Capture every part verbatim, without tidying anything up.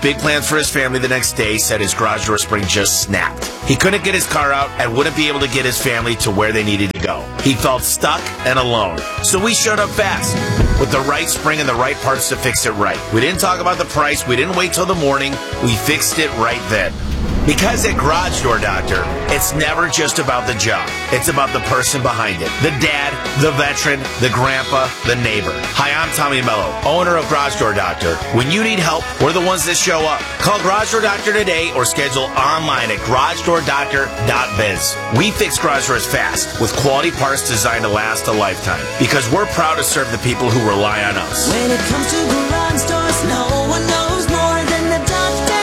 big plans for his family the next day said his garage door spring just snapped. He couldn't get his car out and wouldn't be able to get his family to where they needed to go. He felt stuck and alone. So we showed up fast with the right spring and the right parts to fix it right. We didn't talk about the price. We didn't wait till the morning. We fixed it right then. Because at Garage Door Doctor, it's never just about the job. It's about the person behind it. The dad, the veteran, the grandpa, the neighbor. Hi, I'm Tommy Mello, owner of Garage Door Doctor. When you need help, we're the ones that show up. Call Garage Door Doctor today or schedule online at garage door doctor dot biz. We fix garage doors fast with quality parts designed to last a lifetime because we're proud to serve the people who rely on us. When it comes to garage doors, no one knows more than the doctor.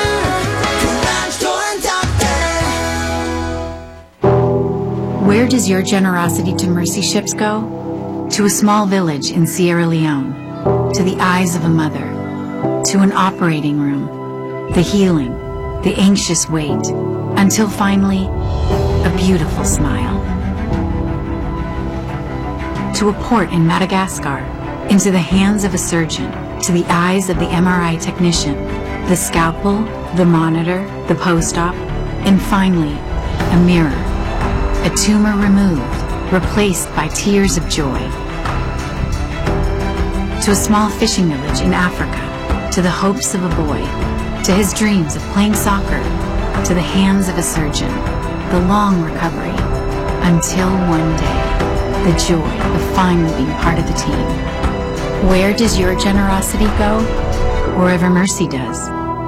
Where does your generosity to Mercy Ships go? To a small village in Sierra Leone, to the eyes of a mother, to an operating room, the healing, the anxious wait, until finally, a beautiful smile. To a port in Madagascar, into the hands of a surgeon, to the eyes of the M R I technician, the scalpel, the monitor, the post-op, and finally, a mirror. A tumor removed, replaced by tears of joy. To a small fishing village in Africa, to the hopes of a boy, to his dreams of playing soccer, to the hands of a surgeon, the long recovery, until one day, the joy of finally being part of the team. Where does your generosity go? Wherever Mercy does.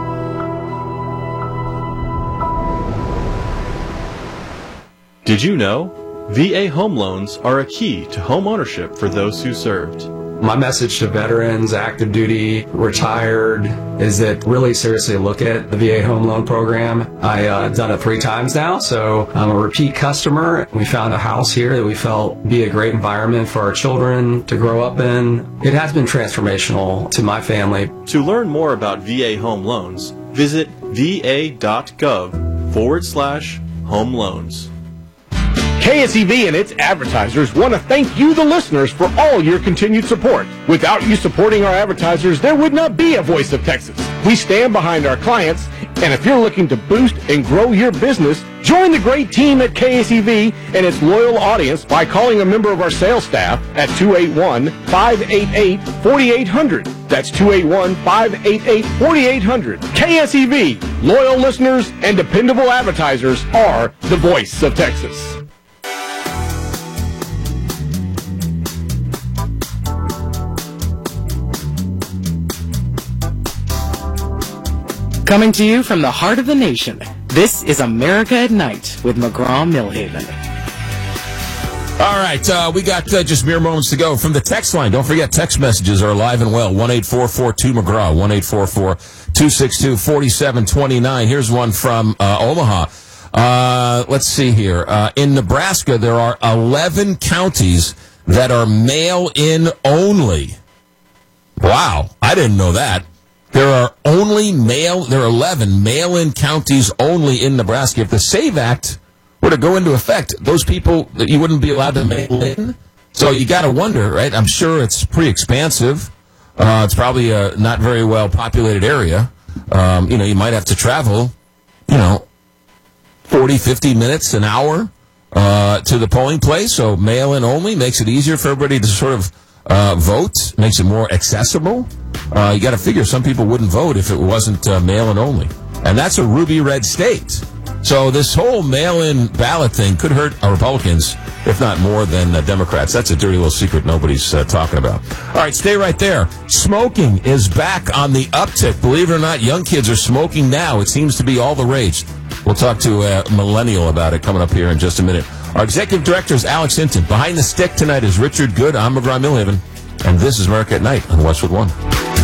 Did you know? V A home loans are a key to home ownership for those who served. My message to veterans, active duty, retired, is that really seriously look at the V A home loan program. I've uh, done it three times now, so I'm a repeat customer. We found a house here that we felt would be a great environment for our children to grow up in. It has been transformational to my family. To learn more about V A home loans, visit va.gov forward slash home loans. K S E V and its advertisers want to thank you, the listeners, for all your continued support. Without you supporting our advertisers, there would not be a Voice of Texas. We stand behind our clients, and if you're looking to boost and grow your business, join the great team at K S E V and its loyal audience by calling a member of our sales staff at two eight one, five eight eight, four eight zero zero. That's two eight one, five eight eight, four eight zero zero. K S E V, loyal listeners and dependable advertisers are the Voice of Texas. Coming to you from the heart of the nation, this is America at Night with McGraw-Millhaven. All right, uh, we got uh, just mere moments to go from the text line. Don't forget, text messages are alive and well. one eight four four two McGraw, one eight four four two six two four seven two nine. Here's one from uh, Omaha. Uh, let's see here. Uh, in Nebraska, there are eleven counties that are mail-in only. Wow, I didn't know that. There are only mail, there are eleven mail-in counties only in Nebraska. If the SAVE Act were to go into effect, those people, you wouldn't be allowed to mail in. So you got to wonder, right? I'm sure it's pretty expansive. Uh, it's probably a not very well populated area. Um, you know, you might have to travel, you know, forty, fifty minutes, an hour uh, to the polling place. So mail-in only makes it easier for everybody to sort of uh, vote, makes it more accessible. Uh, you got to figure some people wouldn't vote if it wasn't uh, mail-in only. And that's a ruby red state. So this whole mail-in ballot thing could hurt our Republicans, if not more than uh, Democrats. That's a dirty little secret nobody's uh, talking about. All right, stay right there. Smoking is back on the uptick. Believe it or not, young kids are smoking now. It seems to be all the rage. We'll talk to a millennial about it coming up here in just a minute. Our executive director is Alex Hinton. Behind the stick tonight is Richard Good. I'm McGraw-Millhaven. And this is America at Night on Westwood One.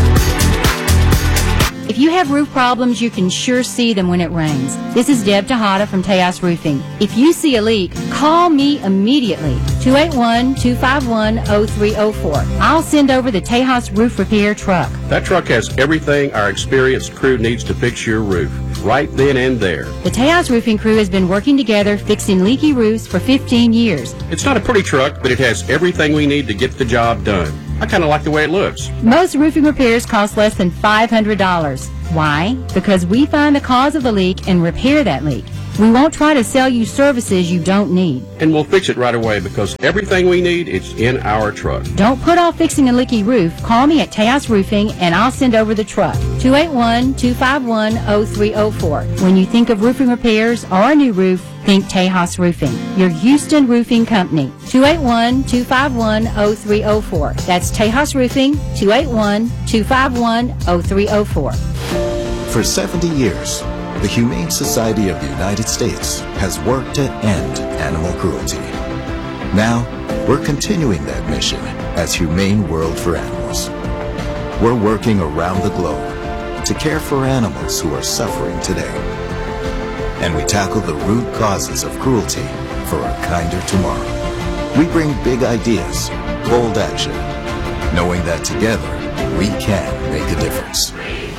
If you have roof problems, you can sure see them when it rains. This is Deb Tejada from Tejas Roofing. If you see a leak, call me immediately, two eight one, two five one, zero three zero four. I'll send over the Tejas Roof Repair truck. That truck has everything our experienced crew needs to fix your roof, right then and there. The Tejas Roofing crew has been working together fixing leaky roofs for fifteen years. It's not a pretty truck, but it has everything we need to get the job done. I kind of like the way it looks. Most roofing repairs cost less than five hundred dollars. Why? Because we find the cause of the leak and repair that leak. We won't try to sell you services you don't need. And we'll fix it right away because everything we need is in our truck. Don't put off fixing a leaky roof. Call me at Tejas Roofing and I'll send over the truck. two eight one, two five one, zero three zero four. When you think of roofing repairs or a new roof, think Tejas Roofing, your Houston roofing company. two eight one, two five one, zero three zero four. That's Tejas Roofing, two eight one, two five one, zero three zero four. For seventy years, the Humane Society of the United States has worked to end animal cruelty. Now, we're continuing that mission as Humane World for Animals. We're working around the globe to care for animals who are suffering today. And we tackle the root causes of cruelty for a kinder tomorrow. We bring big ideas, bold action, knowing that together we can make a difference.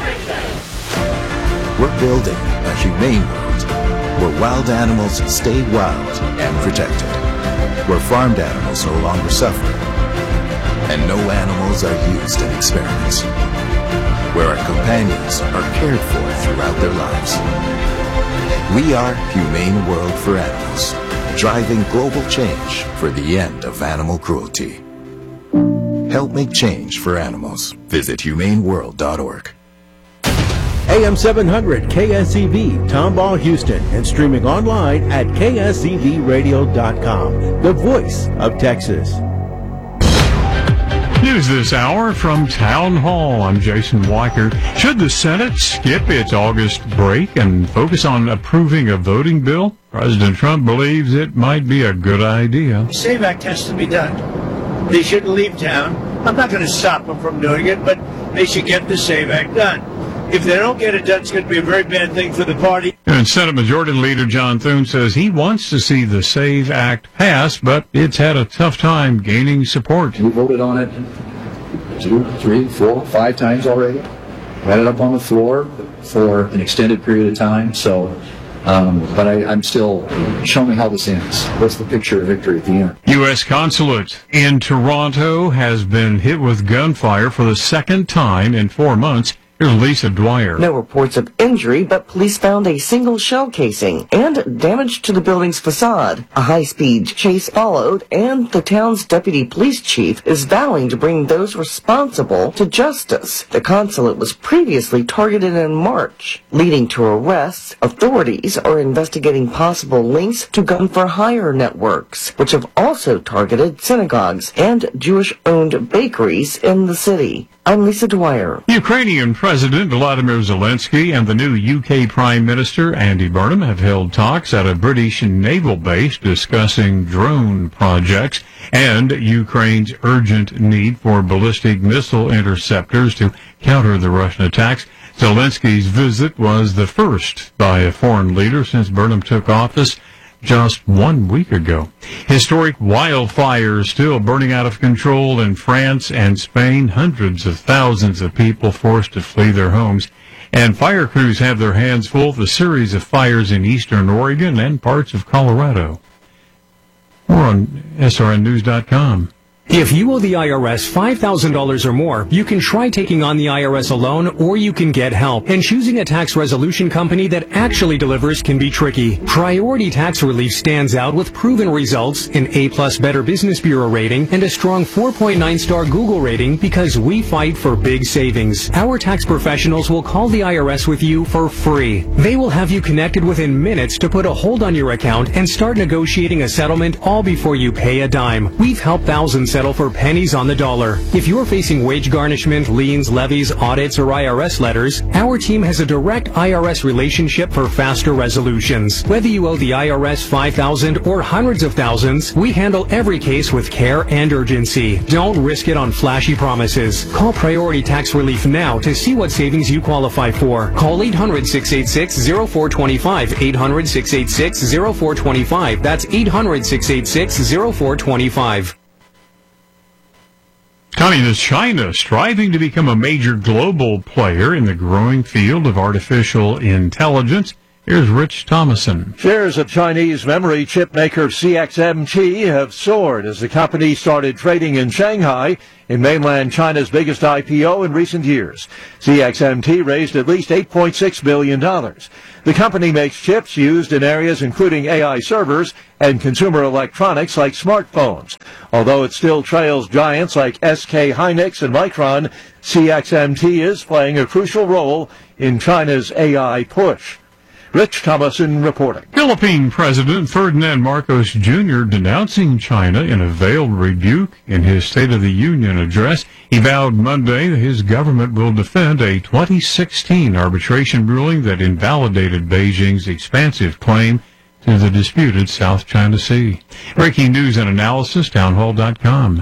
We're building a humane world where wild animals stay wild and protected, where farmed animals no longer suffer, and no animals are used in experiments, where our companions are cared for throughout their lives. We are Humane World for Animals, driving global change for the end of animal cruelty. Help make change for animals. Visit humane world dot org. A M seven hundred K S E V, Tomball, Houston, and streaming online at K S E V radio dot com, the voice of Texas. News this hour from Town Hall. I'm Jason Weichert. Should the Senate skip its August break and focus on approving a voting bill? President Trump believes it might be a good idea. The SAVE Act has to be done. They shouldn't leave town. I'm not going to stop them from doing it, but they should get the SAVE Act done. If they don't get it done, it's going to be a very bad thing for the party. And Senate Majority Leader John Thune says he wants to see the SAVE Act pass, but it's had a tough time gaining support. We voted on it two, three, four, five times already. We had it up on the floor for an extended period of time. So, um, but I, I'm still, show me how this ends. What's the picture of victory at the end? U S Consulate in Toronto has been hit with gunfire for the second time in four months. Here's Lisa Dwyer. No reports of injury, but police found a single shell casing and damage to the building's facade. A high-speed chase followed, and the town's deputy police chief is vowing to bring those responsible to justice. The consulate was previously targeted in March, leading to arrests. Authorities are investigating possible links to gun-for-hire networks, which have also targeted synagogues and Jewish-owned bakeries in the city. I'm Lisa Dwyer. Ukrainian President Volodymyr Zelensky and the new U K Prime Minister Andy Burnham have held talks at a British naval base discussing drone projects and Ukraine's urgent need for ballistic missile interceptors to counter the Russian attacks. Zelensky's visit was the first by a foreign leader since Burnham took office just one week ago. Historic wildfires still burning out of control in France and Spain. Hundreds of thousands of people forced to flee their homes. And fire crews have their hands full with a series of fires in eastern Oregon and parts of Colorado. More on S R N news dot com. If you owe the I R S five thousand dollars or more, you can try taking on the I R S alone, or you can get help. And choosing a tax resolution company that actually delivers can be tricky. Priority Tax Relief stands out with proven results, an A-plus Better Business Bureau rating, and a strong four point nine star Google rating because we fight for big savings. Our tax professionals will call the I R S with you for free. They will have you connected within minutes to put a hold on your account and start negotiating a settlement all before you pay a dime. We've helped thousands settle for pennies on the dollar. If you're facing wage garnishment, liens, levies, audits, or I R S letters, our team has a direct I R S relationship for faster resolutions. Whether you owe the I R S five thousand dollars or hundreds of thousands, we handle every case with care and urgency. Don't risk it on flashy promises. Call Priority Tax Relief now to see what savings you qualify for. Call eight hundred, six eight six, zero four two five, eight hundred, six eight six, zero four two five. That's eight hundred, six eight six, zero four two five. Communist China striving to become a major global player in the growing field of artificial intelligence Here's Rich Thomason. Shares of Chinese memory chip maker C X M T have soared as the company started trading in Shanghai, in mainland China's biggest I P O in recent years. C X M T raised at least eight point six billion dollars. The company makes chips used in areas including A I servers and consumer electronics like smartphones. Although it still trails giants like S K Hynix and Micron, C X M T is playing a crucial role in China's A I push. Rich Thomason reporting. Philippine President Ferdinand Marcos Junior denouncing China in a veiled rebuke in his State of the Union address. He vowed Monday that his government will defend a twenty sixteen arbitration ruling that invalidated Beijing's expansive claim to the disputed South China Sea. Breaking news and analysis, townhall dot com.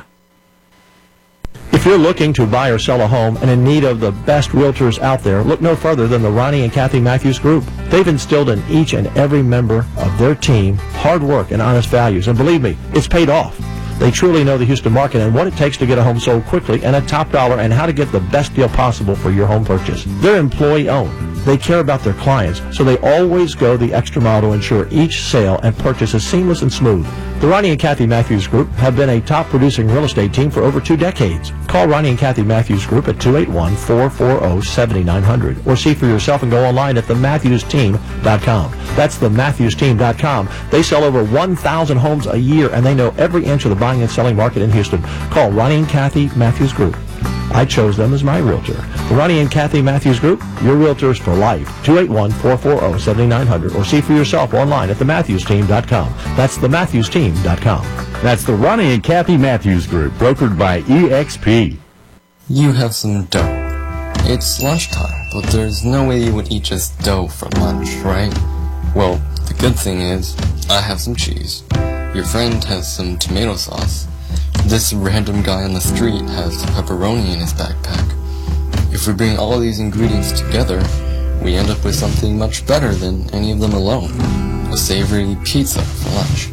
If you're looking to buy or sell a home and in need of the best realtors out there, look no further than the Ronnie and Kathy Matthews Group. They've instilled in each and every member of their team hard work and honest values, and believe me, it's paid off. They truly know the Houston market and what it takes to get a home sold quickly and at top dollar, and how to get the best deal possible for your home purchase. They're employee-owned. They care about their clients, so they always go the extra mile to ensure each sale and purchase is seamless and smooth. The Ronnie and Kathy Matthews Group have been a top-producing real estate team for over two decades. Call Ronnie and Kathy Matthews Group at two eight one, four four zero, seven nine zero zero or see for yourself and go online at the matthews team dot com. That's the matthews team dot com. They sell over one thousand homes a year, and they know every inch of the buying and selling market in Houston. Call Ronnie and Kathy Matthews Group. I chose them as my realtor. The Ronnie and Kathy Matthews Group, your realtors for life. two eight one, four four zero, seven nine zero zero or see for yourself online at the matthews team dot com. That's the matthews team dot com. That's the Ronnie and Kathy Matthews Group, brokered by E X P. You have some dough. It's lunchtime, but there's no way you would eat just dough for lunch, right? Well, the good thing is, I have some cheese. Your friend has some tomato sauce. This random guy on the street has pepperoni in his backpack. If we bring all these ingredients together, we end up with something much better than any of them alone. A savory pizza for lunch.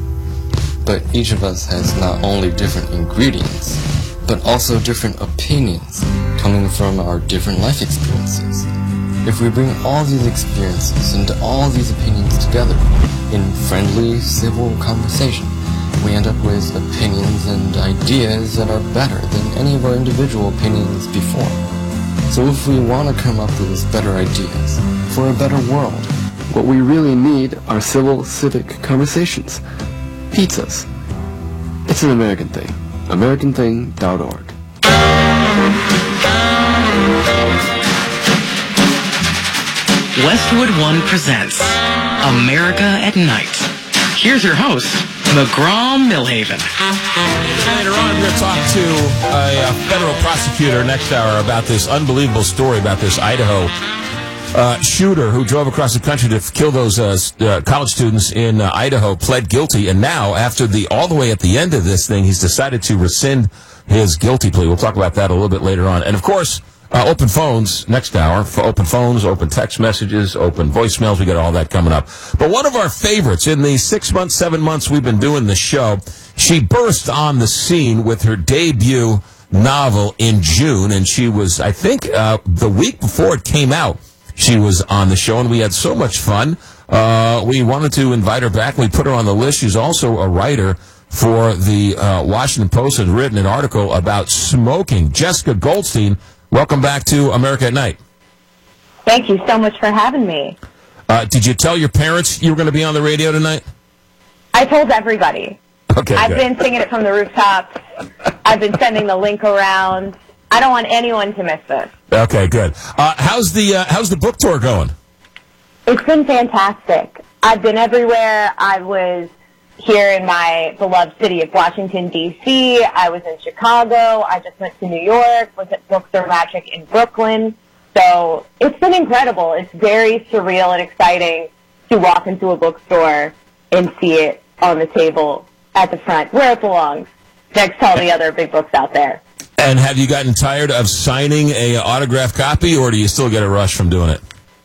But each of us has not only different ingredients, but also different opinions coming from our different life experiences. If we bring all these experiences and all these opinions together in friendly, civil conversation, we end up with opinions and ideas that are better than any of our individual opinions before. So if we want to come up with better ideas for a better world, what we really need are civil, civic conversations. Pizzas. It's an American thing. American thing dot org. Westwood One presents America at Night. Here's your host, McGraw-Millhaven. Later on, we're going to talk to a, a federal prosecutor next hour about this unbelievable story about this Idaho uh, shooter who drove across the country to kill those uh, uh, college students in uh, Idaho, pled guilty, and now, after the all the way at the end of this thing, he's decided to rescind his guilty plea. We'll talk about that a little bit later on. And, of course, Uh, open phones next hour. For open phones, open text messages, open voicemails. We got all that coming up. But one of our favorites in the six months, seven months we've been doing the show, she burst on the scene with her debut novel in June, and she was, I think, uh, the week before it came out, she was on the show, and we had so much fun. Uh, we wanted to invite her back. We put her on the list. She's also a writer for the uh, Washington Post, has written an article about smoking. Jessica Goldstein, welcome back to America at Night. Thank you so much for having me. Uh, did you tell your parents you were going to be on the radio tonight? I told everybody. Okay, I've good. been singing it from the rooftops. I've been sending the link around. I don't want anyone to miss this. Okay, good. Uh, how's the uh, how's the book tour going? It's been fantastic. I've been everywhere. I was here in my beloved city of Washington, D C I was in Chicago. I just went to New York, was at Books Are Magic in Brooklyn. So it's been incredible. It's very surreal and exciting to walk into a bookstore and see it on the table at the front, where it belongs, next to all the other big books out there. And have you gotten tired of signing a autographed copy, or do you still get a rush from doing it?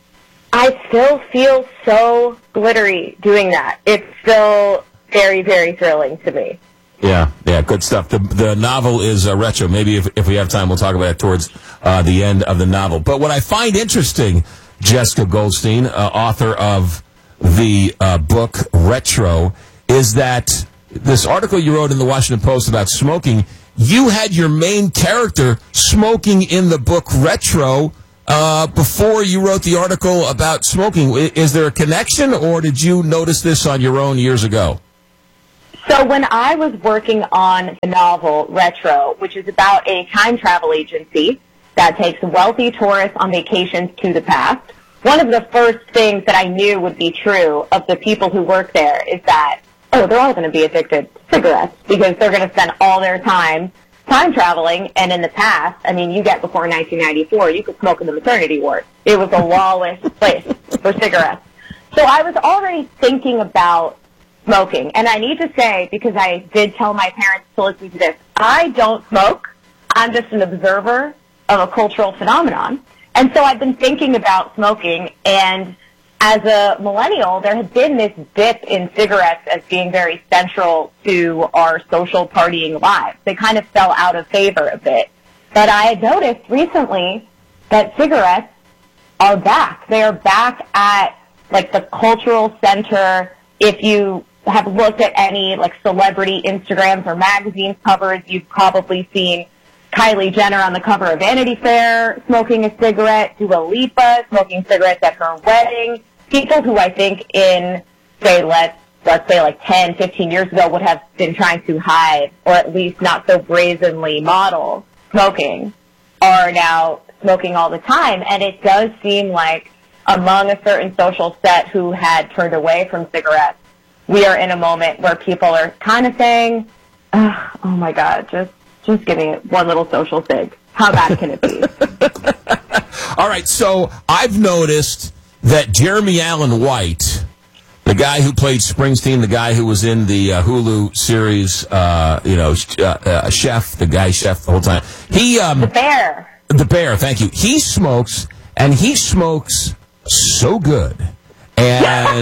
I still feel so glittery doing that. It's still very, very thrilling to me. Yeah, yeah, good stuff. The the novel is uh, retro. Maybe if if we have time, we'll talk about it towards uh, the end of the novel. But what I find interesting, Jessica Goldstein, uh, author of the uh, book Retro is that this article you wrote in the Washington Post about smoking, you had your main character smoking in the book Retro uh, before you wrote the article about smoking. Is there a connection, or did you notice this on your own years ago? So when I was working on the novel Retro, which is about a time travel agency that takes wealthy tourists on vacations to the past, one of the first things that I knew would be true of the people who work there is that, oh, they're all going to be addicted to cigarettes because they're going to spend all their time time traveling. And in the past, I mean, you get before nineteen ninety-four, you could smoke in the maternity ward. It was a lawless place for cigarettes. So I was already thinking about smoking. And I need to say, because I did tell my parents to listen to this, I don't smoke. I'm just an observer of a cultural phenomenon. And so I've been thinking about smoking, and as a millennial, there has been this dip in cigarettes as being very central to our social partying lives. They kind of fell out of favor a bit. But I had noticed recently that cigarettes are back. They are back at, like, the cultural center. If you have looked at any, like, celebrity Instagrams or magazine covers, you've probably seen Kylie Jenner on the cover of Vanity Fair smoking a cigarette, Dua Lipa smoking cigarettes at her wedding. People who I think in, say, let's, let's say like ten, fifteen years ago would have been trying to hide, or at least not so brazenly model smoking, are now smoking all the time. And it does seem like among a certain social set who had turned away from cigarettes, we are in a moment where people are kind of saying, oh, oh my God, just Just give me one little social cig. How bad can it be? All right, so I've noticed that Jeremy Allen White, the guy who played Springsteen, the guy who was in the uh, Hulu series, uh, you know, uh, uh, Chef, the guy Chef the whole time. He um, The Bear. The Bear, thank you. He smokes, and he smokes so good. And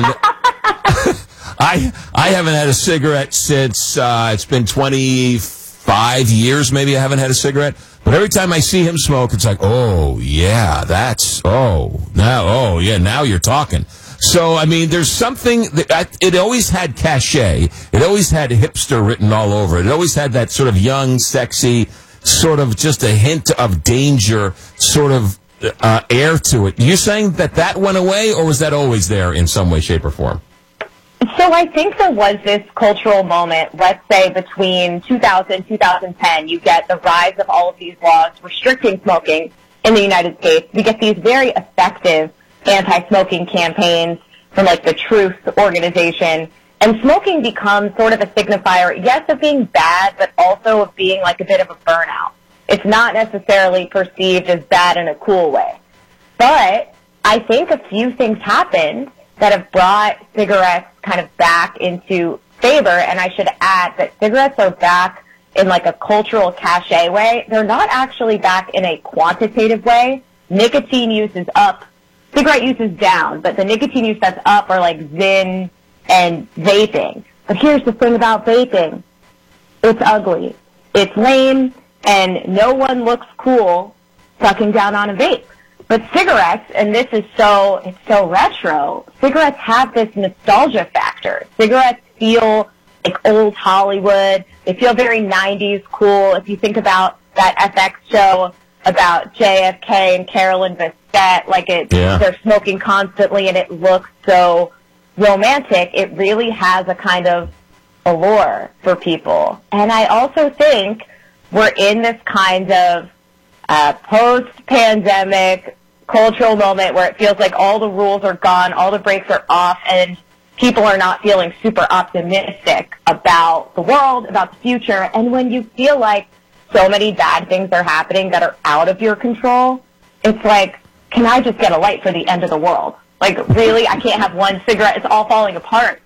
I I haven't had a cigarette since uh, it's been twenty-five years, maybe I haven't had a cigarette. But every time I see him smoke, it's like, oh, yeah, that's, oh, now, oh, yeah, now you're talking. So, I mean, there's something, that I, it always had cachet. It always had hipster written all over it. It always had that sort of young, sexy, sort of just a hint of danger sort of uh, air to it. You're saying that that went away, or was that always there in some way, shape, or form? So I think there was this cultural moment, let's say between two thousand, two thousand ten, you get the rise of all of these laws restricting smoking in the United States. We get these very effective anti-smoking campaigns from like the Truth organization, and smoking becomes sort of a signifier, yes, of being bad, but also of being like a bit of a burnout. It's not necessarily perceived as bad in a cool way. But I think a few things happened that have brought cigarettes kind of back into favor, and I should add that cigarettes are back in like a cultural cachet way. They're not actually back in a quantitative way. Nicotine use is up, cigarette use is down, but the nicotine use that's up are like Zyn and vaping. But here's the thing about vaping. It's ugly. It's lame, and no one looks cool sucking down on a vape. But cigarettes, and this is so, it's so retro, cigarettes have this nostalgia factor. Cigarettes feel like old Hollywood. They feel very nineties cool. If you think about that F X show about J F K and Carolyn Bessette, like it, Yeah. they're smoking constantly and it looks so romantic, it really has a kind of allure for people. And I also think we're in this kind of uh, post-pandemic cultural moment where it feels like all the rules are gone, all the brakes are off, and people are not feeling super optimistic about the world, about the future. And when you feel like so many bad things are happening that are out of your control, it's like, can I just get a light for the end of the world? Like, really? I can't have one cigarette. It's all falling apart.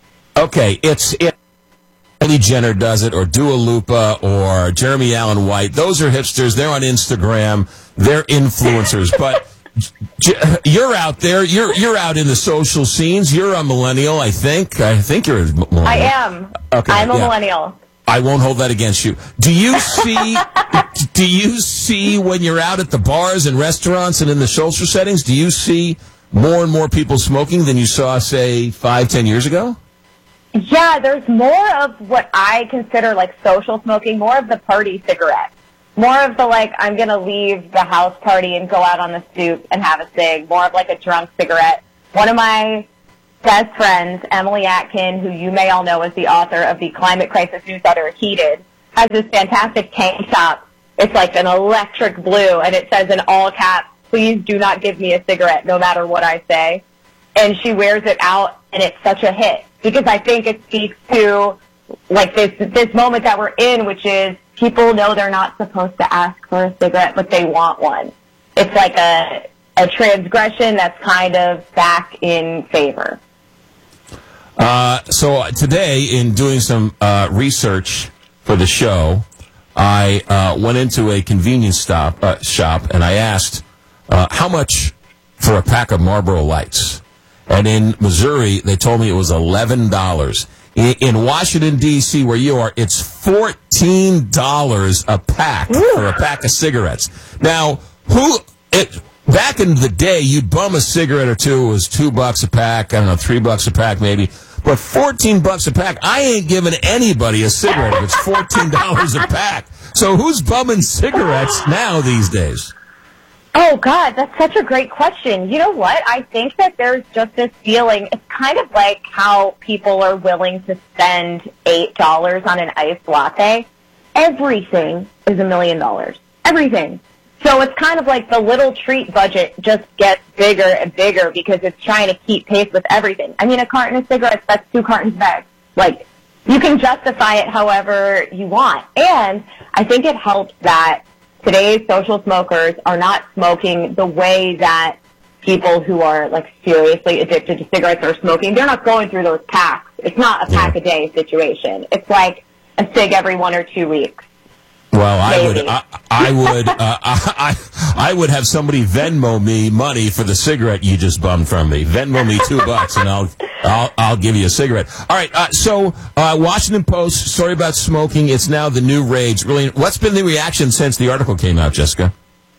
Okay, it's it. Kylie Jenner does it, or Dua Lipa, or Jeremy Allen White. Those are hipsters. They're on Instagram. They're influencers. But j- you're out there. You're you're out in the social scenes. You're a millennial, I think. I think you're a millennial. I am. Okay, I'm a yeah. millennial. I won't hold that against you. Do you see? do you see when you're out at the bars and restaurants and in the social settings? Do you see more and more people smoking than you saw, say, five, ten years ago? Yeah, there's more of what I consider like social smoking, more of the party cigarette. More of the like, I'm going to leave the house party and go out on the stoop and have a cig. More of like a drunk cigarette. One of my best friends, Emily Atkin, who you may all know as the author of the Climate Crisis newsletter Heated, has this fantastic tank top. It's like an electric blue, and it says in all caps, "Please do not give me a cigarette, no matter what I say." And she wears it out, and it's such a hit because I think it speaks to like this this moment that we're in, which is people know they're not supposed to ask for a cigarette, but they want one. It's like a a transgression that's kind of back in favor. Uh, so today, in doing some uh, research for the show, I uh, went into a convenience stop uh, shop and I asked uh, how much for a pack of Marlboro Lights. And in Missouri, they told me it was eleven dollars. In, in Washington, D C, where you are, it's fourteen dollars a pack Ooh. for a pack of cigarettes. Now, who it, back in the day, you'd bum a cigarette or two. It was two bucks a pack. I don't know, three bucks a pack maybe. But fourteen bucks a pack, I ain't giving anybody a cigarette if it's fourteen dollars a pack. So who's bumming cigarettes now these days? Oh, God, that's such a great question. You know what? I think that there's just this feeling. It's kind of like how people are willing to spend eight dollars on an iced latte. Everything is a million dollars. Everything. So it's kind of like the little treat budget just gets bigger and bigger because it's trying to keep pace with everything. I mean, a carton of cigarettes, that's two cartons of eggs. Like, you can justify it however you want. And I think it helps that today's social smokers are not smoking the way that people who are, like, seriously addicted to cigarettes are smoking. They're not going through those packs. It's not a pack-a-day situation. It's like a cig every one or two weeks. Well, I Maybe. would, I, I would, uh, I, I, I would have somebody Venmo me money for the cigarette you just bummed from me. Venmo me two bucks, and I'll, I'll, I'll give you a cigarette. All right. Uh, so, uh, Washington Post story about smoking. It's now the new rage. Really, what's been the reaction since the article came out, Jessica?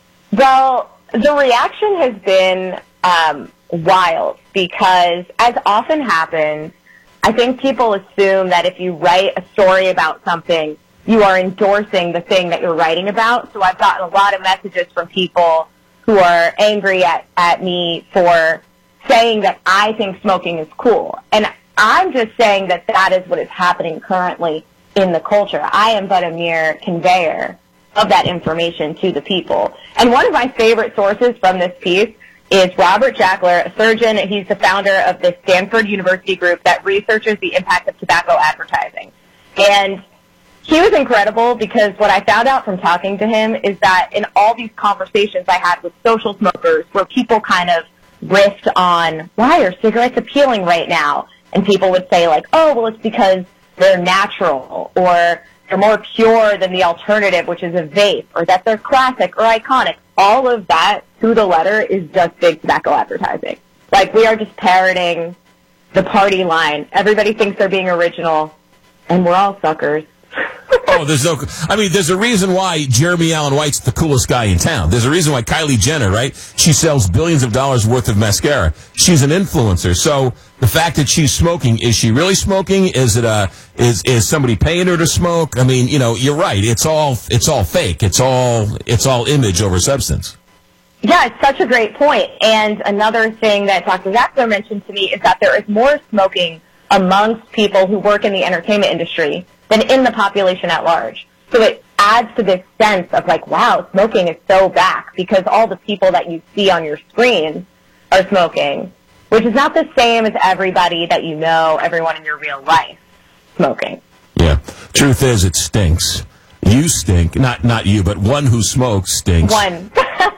Well, the reaction has been um, wild because, as often happens, I think people assume that if you write a story about something, you are endorsing the thing that you're writing about. So I've gotten a lot of messages from people who are angry at, at me for saying that I think smoking is cool. And I'm just saying that that is what is happening currently in the culture. I am but a mere conveyor of that information to the people. And one of my favorite sources from this piece is Robert Jackler, a surgeon. He's the founder of the Stanford University group that researches the impact of tobacco advertising. And he was incredible because what I found out from talking to him is that in all these conversations I had with social smokers where people kind of riffed on, why are cigarettes appealing right now? And people would say like, oh, well, it's because they're natural or they're more pure than the alternative, which is a vape, or that they're classic or iconic. All of that, to the letter, is just big tobacco advertising. Like, we are just parroting the party line. Everybody thinks they're being original, and we're all suckers. Oh, there's no, I mean, there's a reason why Jeremy Allen White's the coolest guy in town. There's a reason why Kylie Jenner, right? She sells billions of dollars worth of mascara. She's an influencer. So the fact that she's smoking, is she really smoking? Is it a, is, is somebody paying her to smoke? I mean, you know, you're right. It's all, it's all fake. It's all, it's all image over substance. Yeah, it's such a great point. And another thing that Doctor Zackler mentioned to me is that there is more smoking amongst people who work in the entertainment industry than in the population at large. So it adds to this sense of like, wow, smoking is so back because all the people that you see on your screen are smoking, which is not the same as everybody that you know, everyone in your real life smoking. Yeah. Truth is, it stinks. You stink. Not not you, but one who smokes stinks. One.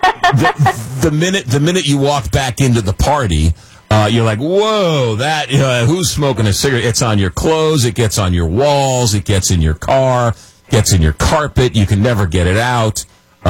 the, the minute the minute you walk back into the party, Uh, you're like, whoa, that, uh, who's smoking a cigarette? It's on your clothes, it gets on your walls, it gets in your car, gets in your carpet, you can never get it out.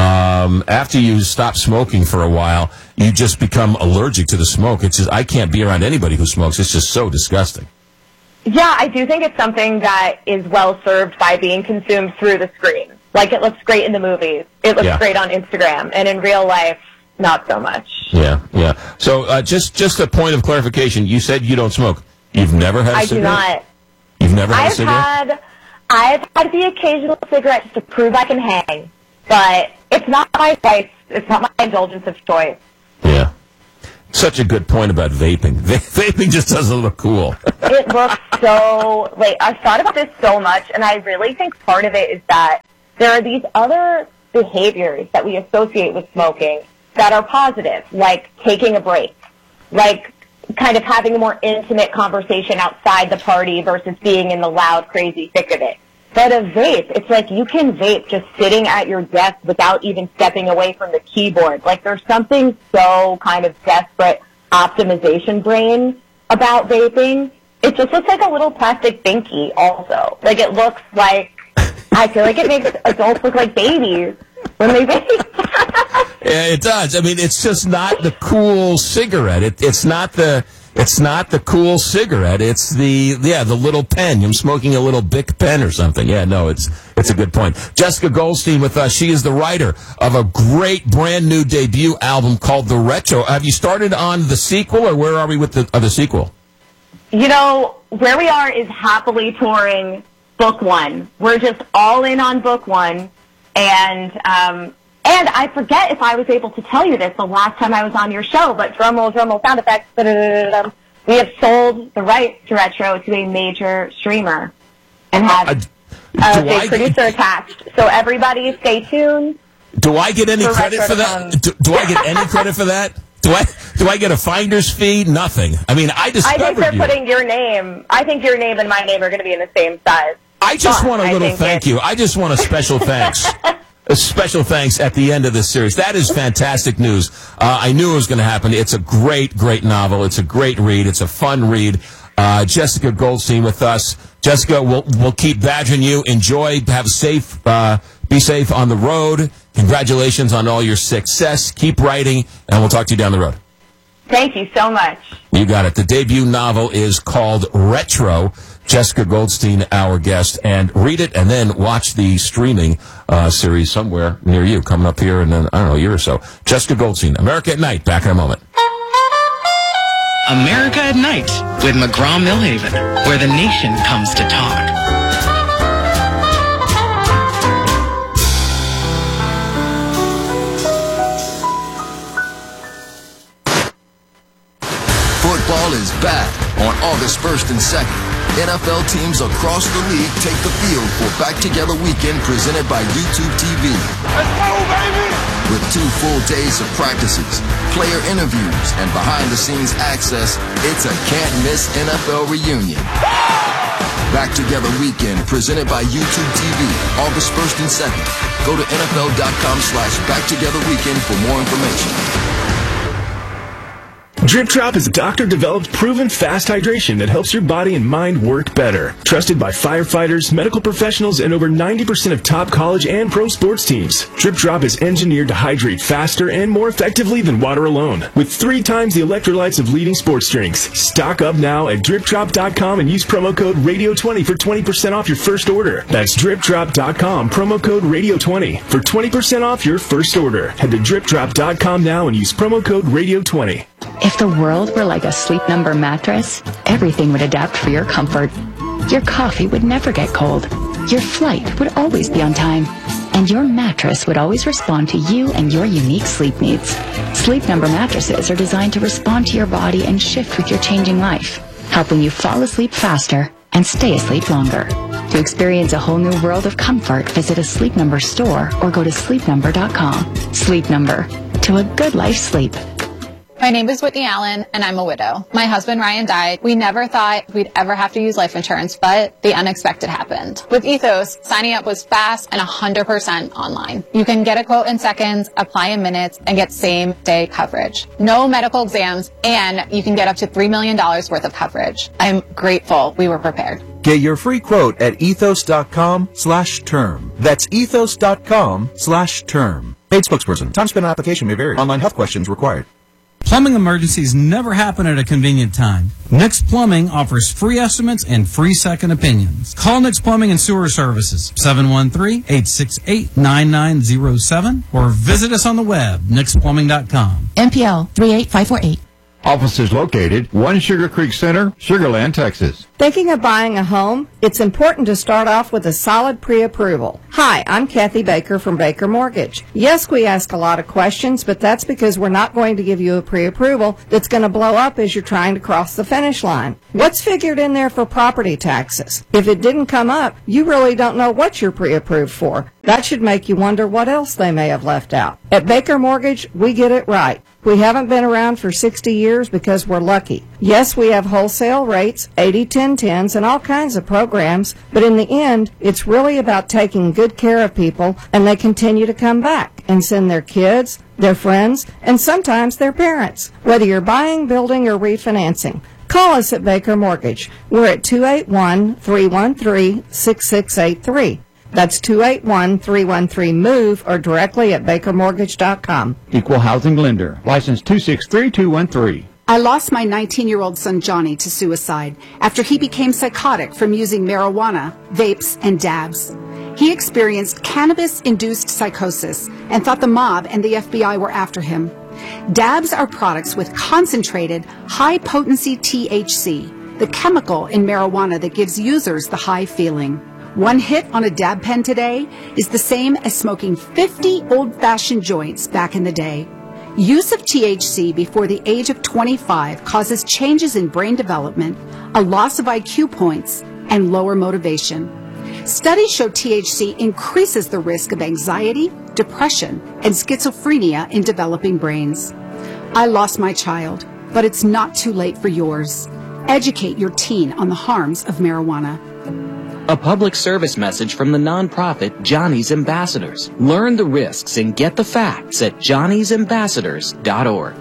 Um, after you stop smoking for a while, you just become allergic to the smoke. It's just, I can't be around anybody who smokes. It's just so disgusting. Yeah, I do think it's something that is well served by being consumed through the screen. Like, it looks great in the movies. It looks Yeah. great on Instagram. And in real life, not so much. Yeah, yeah. So uh, just just a point of clarification. You said you don't smoke. You've never had a I cigarette? do not. You've never had I've a cigarette? had, I've had the occasional cigarette just to prove I can hang, but it's not my choice. It's not my indulgence of choice. Yeah. Such a good point about vaping. Va- vaping just doesn't look cool. It looks so, like, I've thought about this so much, and I really think part of it is that there are these other behaviors that we associate with smoking that are positive, like taking a break, like kind of having a more intimate conversation outside the party versus being in the loud, crazy thick of it. But a vape, it's like you can vape just sitting at your desk without even stepping away from the keyboard. Like there's something so kind of desperate optimization brain about vaping. It just looks like a little plastic binky also. Like it looks like, I feel like it makes adults look like babies when they vape. Yeah, it does. I mean, it's just not the cool cigarette. It, it's not the it's not the cool cigarette. It's the yeah the little pen. I'm smoking a little Bic pen or something. Yeah, no, it's it's a good point. Jessica Goldstein with us. She is the writer of a great brand new debut album called The Retro. Have you started on the sequel, or where are we with the uh, the sequel? You know, where we are is happily touring book one. We're just all in on book one, and um, and I forget if I was able to tell you this the last time I was on your show, but drum roll, drum roll, sound effects, da-da-da-da-da. We have sold the rights to Retro to a major streamer and have Uh, a do big I- producer attached. So everybody stay tuned. Do I get any For credit Retro for to that? come. Do, do I get any credit for that? Do I do I get a finder's fee? Nothing. I mean, I I discovered think they're you. putting your name, I think your name and my name are going to be in the same size. I just But want a I little think thank it- you. I just want a special thanks. A special thanks at the end of this series. That is fantastic news. Uh, I knew it was going to happen. It's a great, great novel. It's a great read. It's a fun read. Uh, Jessica Goldstein with us. Jessica, we'll, we'll keep badgering you. Enjoy. Have safe, uh, be safe on the road. Congratulations on all your success. Keep writing, and we'll talk to you down the road. Thank you so much. You got it. The debut novel is called Retro. Jessica Goldstein, our guest, and read it and then watch the streaming uh, series somewhere near you coming up here in, an, I don't know, a year or so. Jessica Goldstein, America at Night. Back in a moment. America at Night with McGraw-Millhaven, where the nation comes to talk. Football is back on August first and second. N F L teams across the league take the field for Back Together Weekend presented by YouTube T V. Let's go, baby! With two full days of practices, player interviews, and behind-the-scenes access, it's a can't-miss N F L reunion. Back Together Weekend presented by YouTube T V, August first and second. Go to N F L dot com slash Back Together Weekend for more information. Drip Drop is a doctor-developed, proven fast hydration that helps your body and mind work better. Trusted by firefighters, medical professionals, and over ninety percent of top college and pro sports teams. Drip Drop is engineered to hydrate faster and more effectively than water alone. With three times the electrolytes of leading sports drinks. Stock up now at drip drop dot com and use promo code radio twenty for twenty percent off your first order. That's drip drop dot com, promo code radio twenty for twenty percent off your first order. Head to drip drop dot com now and use promo code radio twenty. If the world were like a Sleep Number mattress, everything would adapt for your comfort. Your coffee would never get cold. Your flight would always be on time. And your mattress would always respond to you and your unique sleep needs. Sleep Number mattresses are designed to respond to your body and shift with your changing life, helping you fall asleep faster and stay asleep longer. To experience a whole new world of comfort, visit a Sleep Number store or go to sleep number dot com. Sleep Number. To a good life sleep. My name is Whitney Allen, and I'm a widow. My husband, Ryan, died. We never thought we'd ever have to use life insurance, but the unexpected happened. With Ethos, signing up was fast and one hundred percent online. You can get a quote in seconds, apply in minutes, and get same-day coverage. No medical exams, and you can get up to three million dollars worth of coverage. I'm grateful we were prepared. Get your free quote at ethos dot com slash term. That's ethos dot com slash term. Paid spokesperson. Time spent on application may vary. Online health questions required. Plumbing emergencies never happen at a convenient time. Nix Plumbing offers free estimates and free second opinions. Call Nix Plumbing and Sewer Services, seven one three, eight six eight, nine nine zero seven, or visit us on the web, nix plumbing dot com. M P L three eight five four eight. Offices located one Sugar Creek Center, Sugar Land, Texas. Thinking of buying a home? It's important to start off with a solid pre-approval. Hi, I'm Kathy Baker from Baker Mortgage. Yes, we ask a lot of questions, but that's because we're not going to give you a pre-approval that's going to blow up as you're trying to cross the finish line. What's figured in there for property taxes? If it didn't come up, you really don't know what you're pre-approved for. That should make you wonder what else they may have left out. At Baker Mortgage, we get it right. We haven't been around for sixty years because we're lucky. Yes, we have wholesale rates, eighty ten tens, and all kinds of programs, but in the end, it's really about taking good care of people, and they continue to come back and send their kids, their friends, and sometimes their parents. Whether you're buying, building, or refinancing, call us at Baker Mortgage. We're at two eight one, three one three, six six eight three. That's two eight one, three one three, MOVE or directly at baker mortgage dot com. Equal housing lender. License two six three two one three. I lost my nineteen-year-old son Johnny to suicide after he became psychotic from using marijuana, vapes, and dabs. He experienced cannabis-induced psychosis and thought the mob and the F B I were after him. Dabs are products with concentrated, high-potency T H C, the chemical in marijuana that gives users the high feeling. One hit on a dab pen today is the same as smoking fifty old-fashioned joints back in the day. Use of T H C before the age of twenty-five causes changes in brain development, a loss of I Q points, and lower motivation. Studies show T H C increases the risk of anxiety, depression, and schizophrenia in developing brains. I lost my child, but it's not too late for yours. Educate your teen on the harms of marijuana. A public service message from the nonprofit Johnny's Ambassadors. Learn the risks and get the facts at johnny's ambassadors dot org.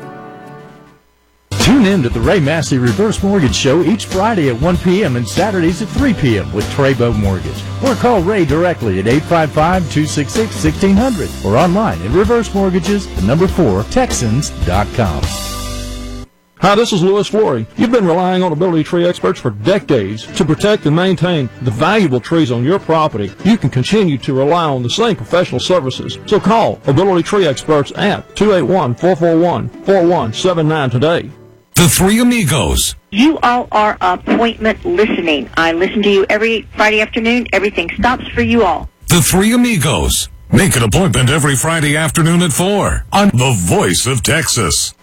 Tune in to the Ray Massey Reverse Mortgage Show each Friday at one p.m. and Saturdays at three p.m. with Treybo Mortgage. Or call Ray directly at eight five five, two six six, one six zero zero or online at reverse mortgages, the number four, texans dot com. Hi, this is Louis Flory. You've been relying on Ability Tree Experts for decades to protect and maintain the valuable trees on your property. You can continue to rely on the same professional services. So call Ability Tree Experts at two eight one, four four one, four one seven nine today. The Three Amigos. You all are appointment listening. I listen to you every Friday afternoon. Everything stops for you all. The Three Amigos. Make an appointment every Friday afternoon at four on The Voice of Texas.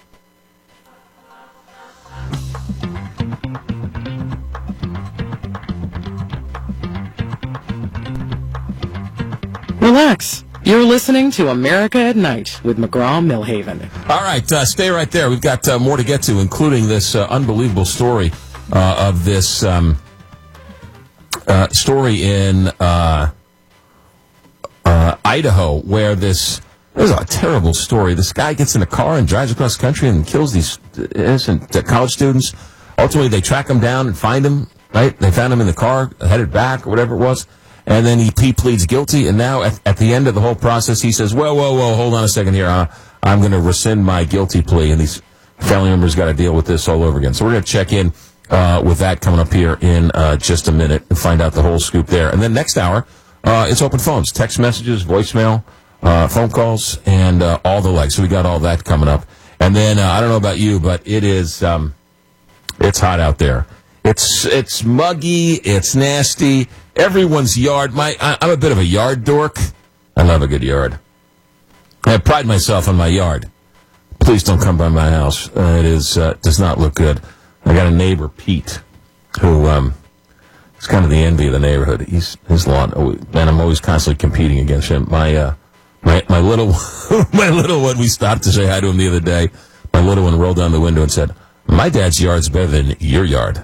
Relax. You're listening to America at Night with McGraw-Milhaven. All right, uh, stay right there. We've got uh, more to get to, including this uh, unbelievable story uh, of this um, uh, story in uh, uh, Idaho, where this this is a terrible story. This guy gets in a car and drives across the country and kills these innocent uh, college students. Ultimately, they track him down and find him. Right? They found him in the car, headed back, or whatever it was. And then he, he pleads guilty, and now at, at the end of the whole process, he says, whoa, whoa, whoa, hold on a second here. Uh, I'm going to rescind my guilty plea, and these family members got to deal with this all over again. So we're going to check in uh, with that coming up here in uh, just a minute and find out the whole scoop there. And then next hour, uh, it's open phones, text messages, voicemail, uh, phone calls, and uh, all the like. So we got all that coming up. And then, uh, I don't know about you, but it is, um, it's hot out there. It's it's muggy, it's nasty. Everyone's yard. My I, I'm a bit of a yard dork. I love a good yard. I pride myself on my yard. Please don't come by my house. Uh, it is uh, does not look good. I got a neighbor, Pete, who um, is kind of the envy of the neighborhood. He's his lawn, oh, and I'm always constantly competing against him. My uh, my my little my little one. We stopped to say hi to him the other day. My little one rolled down the window and said, "My dad's yard's better than your yard."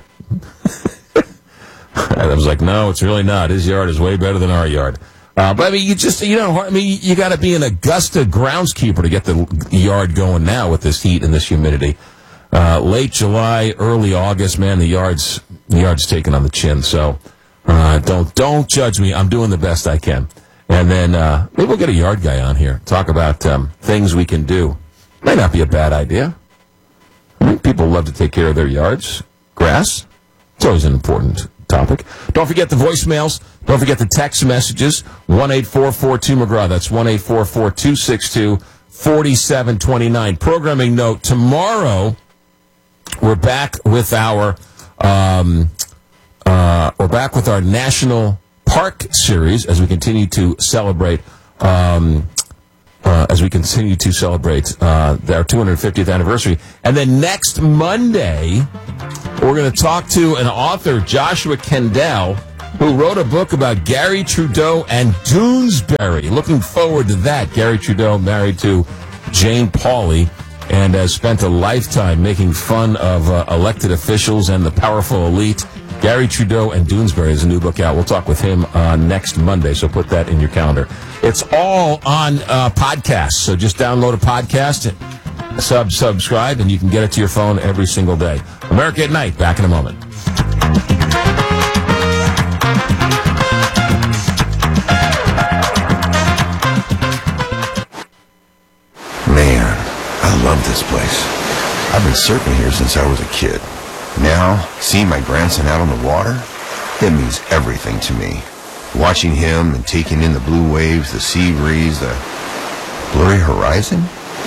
I was like, no, it's really not. His yard is way better than our yard. Uh, but I mean, you just, you know, I mean, you got to be an Augusta groundskeeper to get the yard going now with this heat and this humidity. Uh, late July, early August, man, the yard's, the yard's taking on the chin. So, uh, don't, don't judge me. I'm doing the best I can. And then, uh, maybe we'll get a yard guy on here, talk about, um, things we can do. Might not be a bad idea. People love to take care of their yards. Grass, it's always an important topic. Don't forget the voicemails. Don't forget the text messages. one eight four four two McGraw. That's one eight four four two six two four seven two nine. Programming note, tomorrow we're back with our um, uh, we're back with our National Park series as we continue to celebrate um, uh, as we continue to celebrate uh, our two hundred fiftieth anniversary. And then next Monday, we're going to talk to an author, Joshua Kendall, who wrote a book about Gary Trudeau and Doonesbury. Looking forward to that. Gary Trudeau, married to Jane Pauley, and has spent a lifetime making fun of uh, elected officials and the powerful elite. Gary Trudeau and Doonesbury is a new book out. We'll talk with him uh, next Monday, so put that in your calendar. It's all on uh, podcasts, so just download a podcast, sub subscribe, and you can get it to your phone every single day. America at Night, back in a moment. Man, I love this place. I've been surfing here since I was a kid. Now, seeing my grandson out on the water, it means everything to me. Watching him and taking in the blue waves, the sea breeze, the blurry horizon.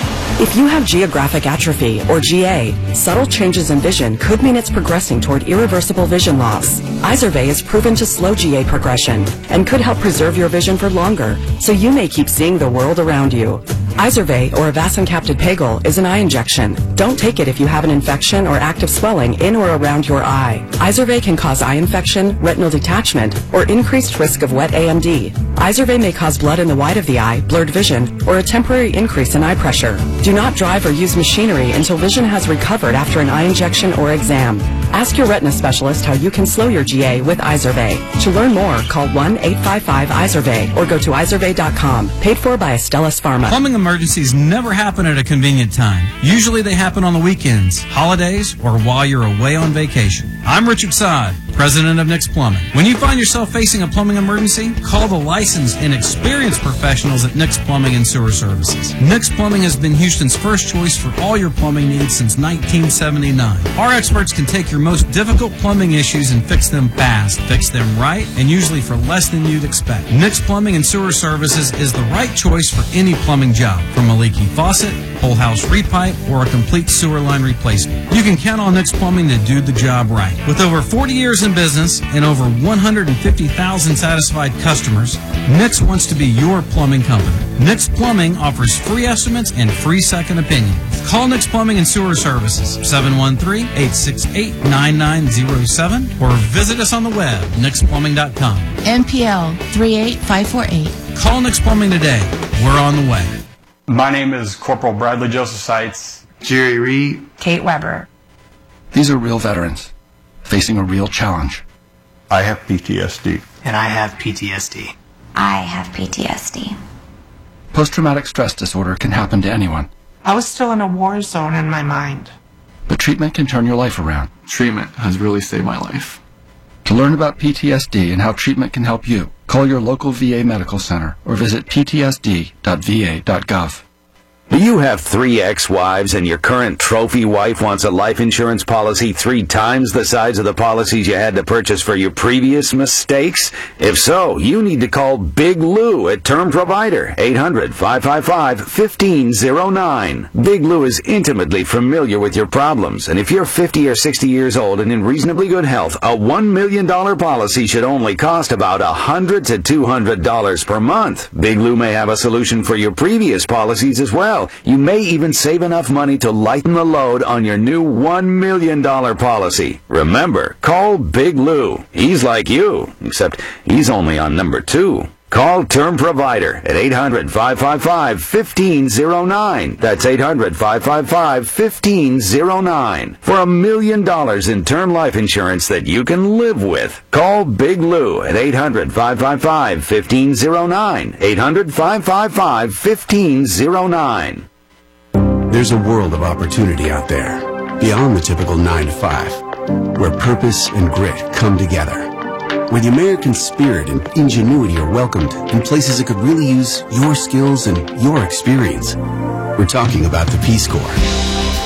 If you have geographic atrophy, or G A, subtle changes in vision could mean it's progressing toward irreversible vision loss. Izervay is proven to slow G A progression and could help preserve your vision for longer, so you may keep seeing the world around you. Izervay, or avacincaptad pegol, is an eye injection. Don't take it if you have an infection or active swelling in or around your eye. Izervay can cause eye infection, retinal detachment, or increased risk of wet A M D. Izervay may cause blood in the white of the eye, blurred vision, or a temporary increase in eye pressure. Do not drive or use machinery until vision has recovered after an eye injection or exam. Ask your retina specialist how you can slow your G A with Izervay. To learn more, call one eight five five Izervay or go to izervay dot com. Paid for by Astellas Pharma. Plumbing emergencies never happen at a convenient time. Usually they happen on the weekends, holidays, or while you're away on vacation. I'm Richard Sod, president of Nick's Plumbing. When you find yourself facing a plumbing emergency, call the licensed and experienced professionals at Nick's Plumbing and Sewer Services. Nick's Plumbing has been Houston's first choice for all your plumbing needs since nineteen seventy-nine. Our experts can take your most difficult plumbing issues and fix them fast, fix them right, and usually for less than you'd expect. Nick's Plumbing and Sewer Services is the right choice for any plumbing job, from a leaky faucet, whole house repipe, or a complete sewer line replacement. You can count on Nick's Plumbing to do the job right. With over forty years in business and over one hundred fifty thousand satisfied customers, Nick's wants to be your plumbing company. Nick's Plumbing offers free estimates and free second opinions. Call Nick's Plumbing and Sewer Services, seven one three, eight six eight, nine nine zero seven, or visit us on the web, nix plumbing dot com. N P L three eight five four eight. Call Nick's Plumbing today. We're on the way. My name is Corporal Bradley Joseph Seitz. Jerry Reed. Kate Weber. These are real veterans facing a real challenge. I have P T S D. And I have P T S D. I have P T S D. Post-traumatic stress disorder can happen to anyone. I was still in a war zone in my mind. But treatment can turn your life around. Treatment has really saved my life. To learn about P T S D and how treatment can help you, call your local V A medical center or visit p t s d dot v a dot gov. Do you have three ex-wives and your current trophy wife wants a life insurance policy three times the size of the policies you had to purchase for your previous mistakes? If so, you need to call Big Lou at Term Provider, eight hundred, five five five, one five zero nine. Big Lou is intimately familiar with your problems, and if you're fifty or sixty years old and in reasonably good health, a one million dollars policy should only cost about one hundred to two hundred dollars per month. Big Lou may have a solution for your previous policies as well. You may even save enough money to lighten the load on your new one million dollars policy. Remember, call Big Lou. He's like you, except he's only on number two. Call Term Provider at eight hundred, five five five, one five zero nine. That's eight hundred, five five five, one five zero nine. For a million dollars in term life insurance that you can live with. Call Big Lou at eight hundred, five five five, one five zero nine. eight hundred, five five five, one five zero nine. There's a world of opportunity out there, beyond the typical nine to five, where purpose and grit come together. Where the American spirit and ingenuity are welcomed in places that could really use your skills and your experience. We're talking about the Peace Corps.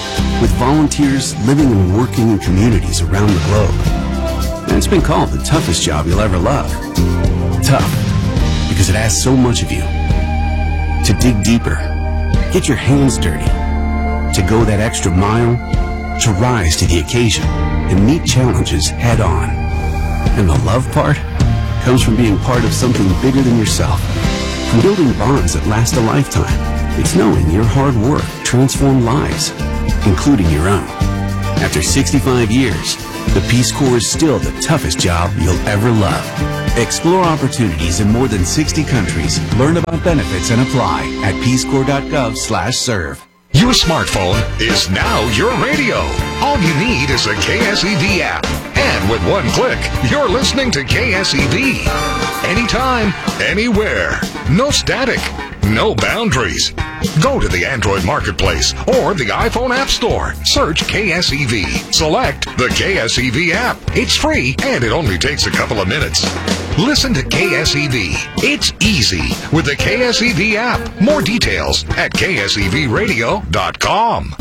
with volunteers living and working in communities around the globe. And it's been called the toughest job you'll ever love. Tough, because it asks so much of you. To dig deeper, get your hands dirty, to go that extra mile, to rise to the occasion and meet challenges head on. And the love part comes from being part of something bigger than yourself, from building bonds that last a lifetime. It's knowing your hard work transformed lives, including your own. After sixty-five years, the Peace Corps is still the toughest job you'll ever love. Explore opportunities in more than sixty countries. Learn about benefits and apply at peace corps dot gov slash serve. Your smartphone is now your radio. All you need is a K S E V app. And with one click, you're listening to K S E V. Anytime, anywhere. No static. No boundaries. Go to the Android Marketplace or the iPhone App Store. Search K S E V. Select the K S E V app. It's free and it only takes a couple of minutes. Listen to K S E V. It's easy with the K S E V app. More details at K S E V radio dot com.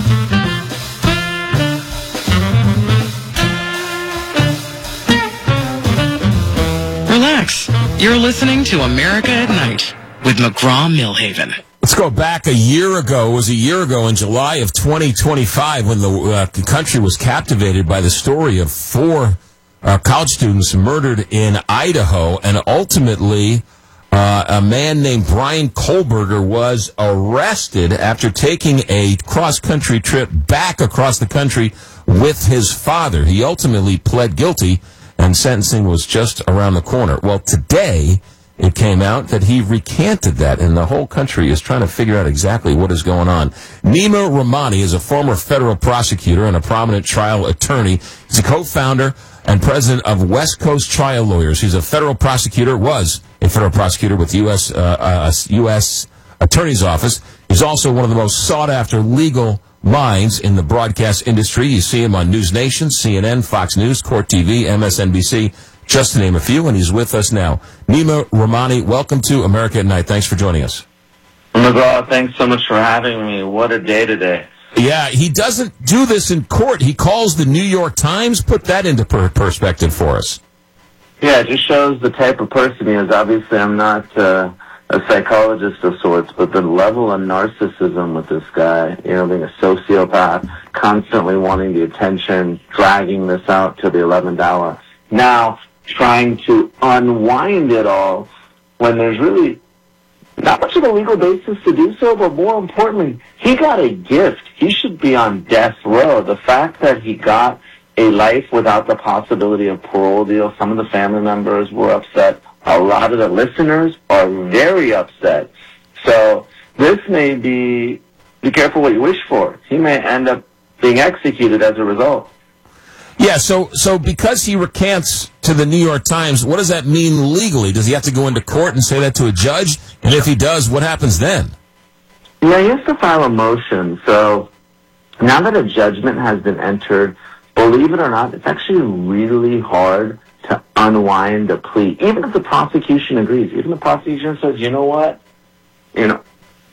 Relax. You're listening to America at Night with McGraw-Millhaven. Let's go back a year ago. It was a year ago in July of twenty twenty-five when the uh, country was captivated by the story of four uh, college students murdered in Idaho, and ultimately uh, a man named Bryan Kohberger was arrested after taking a cross-country trip back across the country with his father. He ultimately pled guilty, and sentencing was just around the corner. Well, today it came out that he recanted that, and the whole country is trying to figure out exactly what is going on. Nima Rahmani is a former federal prosecutor and a prominent trial attorney. He's a co-founder and president of West Coast Trial Lawyers. He's a federal prosecutor, was a federal prosecutor with U S Uh, uh, U S Attorney's Office. He's also one of the most sought-after legal minds in the broadcast industry. You see him on News Nation, C N N, Fox News, Court T V, M S N B C, just to name a few, and he's with us now. Nima Rahmani, welcome to America at Night. Thanks for joining us. McGraw, thanks so much for having me. What a day today. Yeah, he doesn't do this in court. He calls the New York Times. Put that into per- perspective for us. Yeah, it just shows the type of person he is. Obviously, I'm not uh, a psychologist of sorts, but the level of narcissism with this guy, you know, being a sociopath, constantly wanting the attention, dragging this out to the eleventh hour. Now, trying to unwind it all when there's really not much of a legal basis to do so, but more importantly, he got a gift. He should be on death row. The fact that he got a life without the possibility of parole deal, some of the family members were upset. A lot of the listeners are very upset. So this may be, be careful what you wish for. He may end up being executed as a result. Yeah, so so because he recants to the New York Times, what does that mean legally? Does he have to go into court and say that to a judge? And if he does, what happens then? Yeah, he has to file a motion. So now that a judgment has been entered, believe it or not, it's actually really hard to unwind a plea. Even if the prosecution agrees, even the prosecution says, you know what, you know,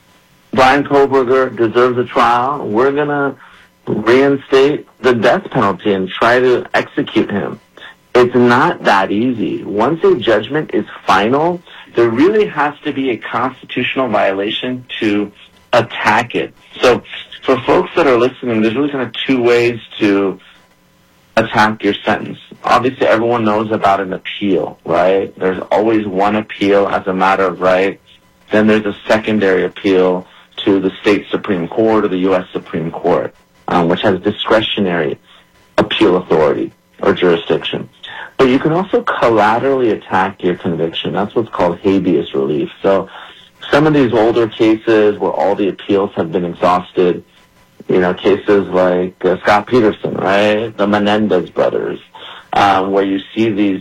Bryan Kohberger deserves a trial. We're going to reinstate the death penalty and try to execute him. It's not that easy. Once a judgment is final, there really has to be a constitutional violation to attack it. So for folks that are listening, there's really kind of two ways to attack your sentence. Obviously, everyone knows about an appeal, right? There's always one appeal as a matter of right. Then there's a secondary appeal to the state Supreme Court or the U S Supreme Court, um, which has discretionary appeal authority or jurisdiction. But you can also collaterally attack your conviction. That's what's called habeas relief. So some of these older cases where all the appeals have been exhausted, you know, cases like uh, Scott Peterson, right, the Menendez brothers, um, where you see these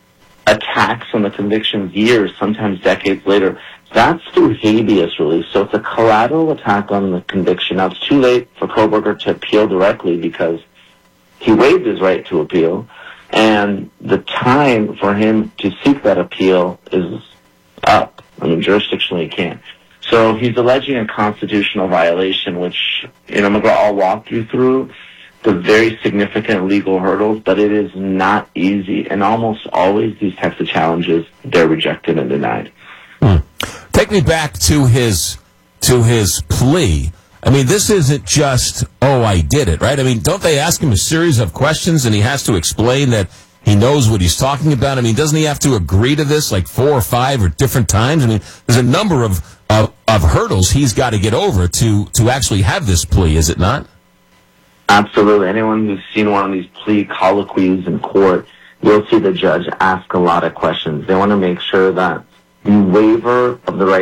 attacks on the conviction years, sometimes decades later, that's through habeas relief. So it's a collateral attack on the conviction. Now, it's too late for Kohberger to appeal directly because he waived his right to appeal, and the time for him to seek that appeal is up. I mean, jurisdictionally he can't. So he's alleging a constitutional violation, which, you know, McGraw, I'll walk you through the very significant legal hurdles, but it is not easy. And almost always these types of challenges, they're rejected and denied. Hmm. Take me back to his to his plea. I mean, this isn't just, oh, I did it, right? I mean, don't they ask him a series of questions and he has to explain that he knows what he's talking about? I mean, doesn't he have to agree to this like four or five or different times? I mean, there's a number of, of, of hurdles he's got to get over to, to actually have this plea, is it not? Absolutely. Anyone who's seen one of these plea colloquies in court, you'll see the judge ask a lot of questions. They want to make sure that the waiver of the right